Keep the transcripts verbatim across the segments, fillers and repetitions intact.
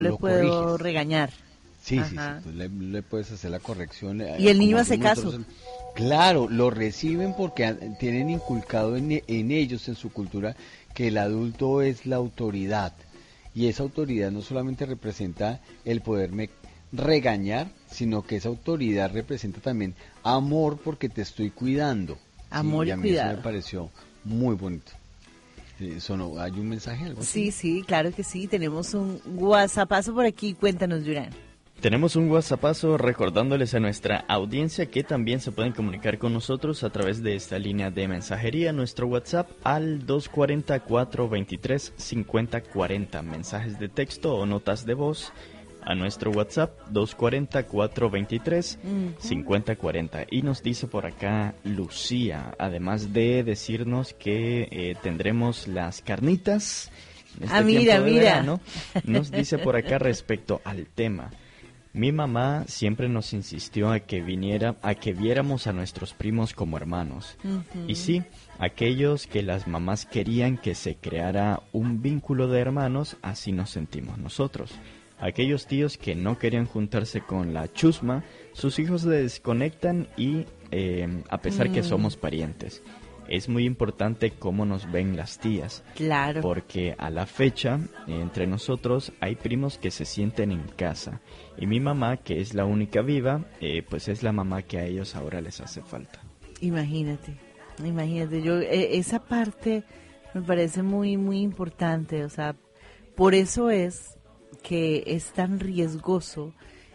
le lo puedo corriges. regañar. Sí, sí, sí, Ajá. tú le, le puedes hacer la corrección. eh, Y el niño como hace hacemos caso. nosotros. Claro, lo reciben porque han- tienen inculcado en, e- en ellos, en su cultura, que el adulto es la autoridad. Y esa autoridad no solamente representa el poderme regañar, sino que esa autoridad representa también amor porque te estoy cuidando. Sí, Amor y y a mí eso me cuidado. pareció muy bonito. Sí, eso no- ¿hay un mensaje, algo así? Sí, sí, claro que sí. Tenemos un WhatsAppazo por aquí. Cuéntanos, Durán. Tenemos un WhatsAppazo recordándoles a nuestra audiencia que también se pueden comunicar con nosotros a través de esta línea de mensajería, nuestro WhatsApp al dos cuatro cero, cuatro dos tres, cinco cero cuatro cero. Mensajes de texto o notas de voz a nuestro WhatsApp dos cuatro cero, cuatro dos tres, cinco cero cuatro cero. Y nos dice por acá Lucía, además de decirnos que eh, tendremos las carnitas en este Ah, mira, tiempo de mira. verano, nos dice por acá respecto al tema. Mi mamá siempre nos insistió a que viniera, a que viéramos a nuestros primos como hermanos. Ujú. Y sí, aquellos que las mamás querían que se creara un vínculo de hermanos, así nos sentimos nosotros. Aquellos tíos que no querían juntarse con la chusma, sus hijos se desconectan y eh, a pesar que Mm. somos parientes. Es muy importante cómo nos ven las tías. Claro. Porque a la fecha, entre nosotros, hay primos que se sienten en casa. Y mi mamá, que es la única viva, eh, pues es la mamá que a ellos ahora les hace falta. Imagínate, imagínate. Yo, eh, esa parte me parece muy, muy importante. O sea, por eso es que es tan riesgoso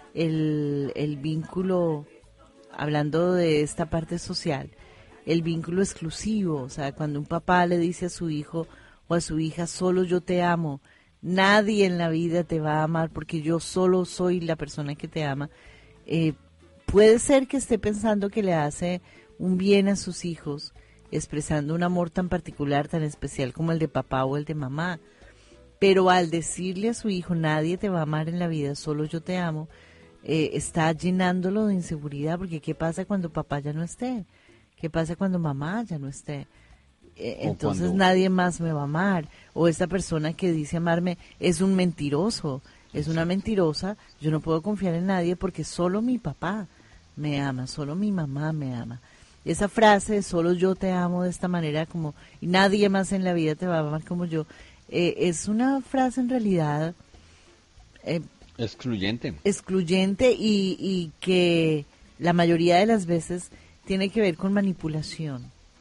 el, el vínculo, hablando de esta parte social, el vínculo exclusivo. O sea, cuando un papá le dice a su hijo o a su hija, solo yo te amo, nadie en la vida te va a amar porque yo solo soy la persona que te ama, eh, puede ser que esté pensando que le hace un bien a sus hijos, expresando un amor tan particular, tan especial como el de papá o el de mamá. Pero al decirle a su hijo, nadie te va a amar en la vida, solo yo te amo, eh, está llenándolo de inseguridad, porque ¿qué pasa cuando papá ya no esté? ¿Qué pasa cuando mamá ya no esté? Eh, O entonces cuando- nadie más me va a amar. O esta persona que dice amarme es un mentiroso, es una mentirosa, yo no puedo confiar en nadie porque solo mi papá me ama, solo mi mamá me ama. Esa frase de solo yo te amo de esta manera, como y nadie más en la vida te va a amar como yo, eh, es una frase en realidad eh, Excluyente. excluyente y, y que la mayoría de las veces tiene que ver con manipulación.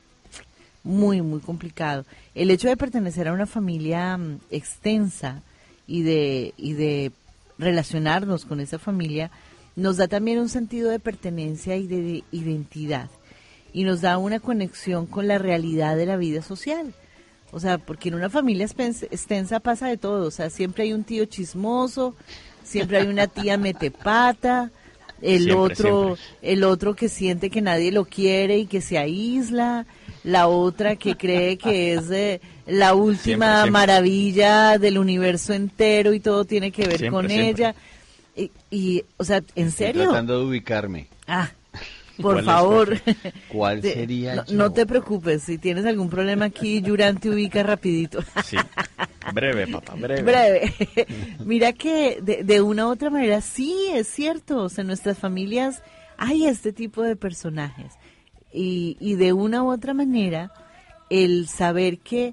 Muy, muy complicado. El hecho de pertenecer a una familia mm, extensa y de, y de relacionarnos con esa familia nos da también un sentido de pertenencia y de identidad. Y nos da una conexión con la realidad de la vida social. O sea, porque en una familia expen- extensa pasa de todo. O sea, siempre hay un tío chismoso, siempre hay una tía metepata, el Siempre, otro, siempre. el otro que siente que nadie lo quiere y que se aísla, la otra que cree que es eh, la última Siempre, siempre. maravilla del universo entero y todo tiene que ver Siempre, con siempre. ella. Y, y, o sea, ¿en Estoy serio? tratando de ubicarme. Ah, por ¿Cuál es, favor. ¿Cuál Te- sería no, yo? no te preocupes, si tienes algún problema aquí, Yurán te ubica rapidito. Sí, breve, papá, breve. Breve. Mira que de, de una u otra manera, sí, es cierto. O sea, en nuestras familias hay este tipo de personajes. Y, y de una u otra manera, el saber que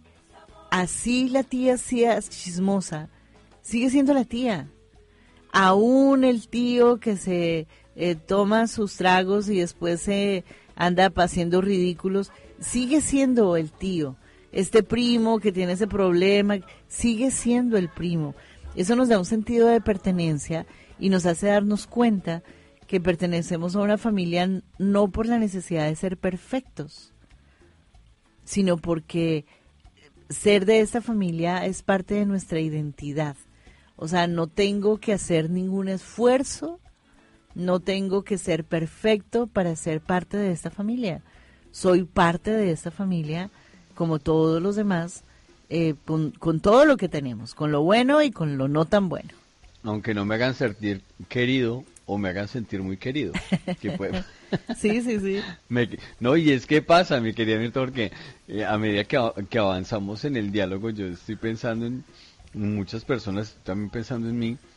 así la tía sea chismosa, sigue siendo la tía. Aún el tío que se eh, toma sus tragos y después se anda haciendo ridículos, sigue siendo el tío. Este primo que tiene ese problema, sigue siendo el primo. Eso nos da un sentido de pertenencia y nos hace darnos cuenta que pertenecemos a una familia n- no por la necesidad de ser perfectos, sino porque ser de esta familia es parte de nuestra identidad. O sea, no tengo que hacer ningún esfuerzo, no tengo que ser perfecto para ser parte de esta familia. Soy parte de esta familia como todos los demás, eh, con, con todo lo que tenemos, con lo bueno y con lo no tan bueno. Aunque no me hagan sentir querido o me hagan sentir muy querido. Que puede- Sí, sí, sí. me- no, y es que pasa, mi querida Mirta, porque eh, a medida que, a- que avanzamos en el diálogo, yo estoy pensando en muchas personas, también pensando en mí,